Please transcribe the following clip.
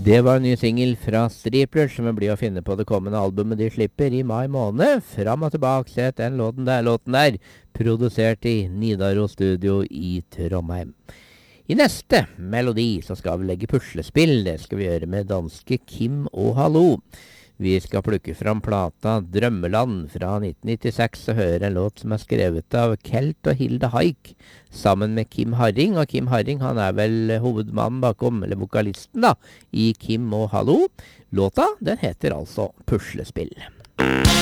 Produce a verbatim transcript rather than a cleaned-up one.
Det var en ny singel fra Striplers som blir å finne på det kommende albumet de slipper i mai måned. Fram og tilbake, sett den låten der, låten der, produsert i Nidaros Studio i Trondheim. I neste melodi så skal vi legge puslespill. Det skal vi gjøre med danske Kim og Hallo. Vi skal plukke fram plata Drømmeland fra nitten nittiseks og høre en låt som er skrevet av Kelt og Hilde Haik sammen med Kim Harring. Og Kim Harring han er vel hovedmannen bakom, eller vokalisten da, i Kim og Hallo. Låta den heter altså Puslespill.